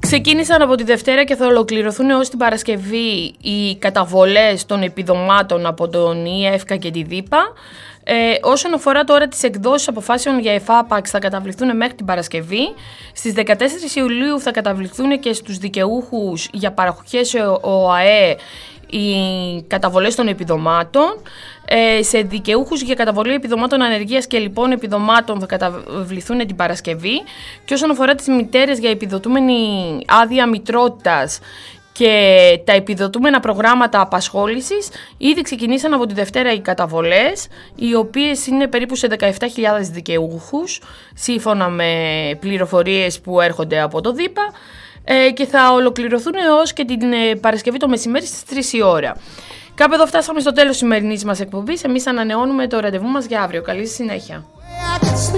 Ξεκίνησαν από τη Δευτέρα και θα ολοκληρωθούν ως την Παρασκευή οι καταβολές των επιδομάτων από τον ΙΕΦΚΑ και τη ΔΥΠΑ. Όσον αφορά τώρα τις εκδόσεις αποφάσεων για εφάπαξ, θα καταβληθούν μέχρι την Παρασκευή. Στις 14 Ιουλίου θα καταβληθούν και στους δικαιούχους για παραχωρήσεις ΟΑΕ οι καταβολές των επιδομάτων. Σε δικαιούχους για καταβολή επιδομάτων ανεργίας και λοιπόν επιδομάτων θα καταβληθούν την Παρασκευή. Και όσον αφορά τις μητέρες για επιδοτούμενη άδεια μητρότητας και τα επιδοτούμενα προγράμματα απασχόλησης, ήδη ξεκινήσαν από τη Δευτέρα οι καταβολές, οι οποίες είναι περίπου σε 17.000 δικαιούχους, σύμφωνα με πληροφορίες που έρχονται από το ΔΥΠΑ, και θα ολοκληρωθούν έως και την Παρασκευή το μεσημέρι στις 3 η ώρα. Κάπου εδώ φτάσαμε στο τέλος της σημερινής μας εκπομπής. Εμείς ανανεώνουμε το ραντεβού μας για αύριο. Καλή συνέχεια.